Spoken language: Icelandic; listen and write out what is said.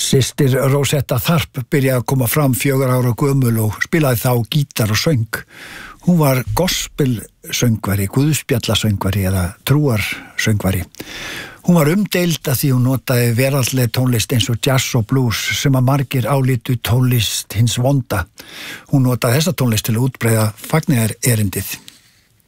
Systir Rosetta Tharpe byrjaði að koma fram 4 ára gömul og spilaði þá gítar og söng. Hún var gospelsöngvari, guðspjallasöngvari eða trúarsöngvari. Hún var umdeild að því hún notaði veraldleg tónlist eins og jazz og blues sem að margir álítu tónlist hins vonda. Hún notaði þessa tónlist til að útbreiða fagnaðarerindið.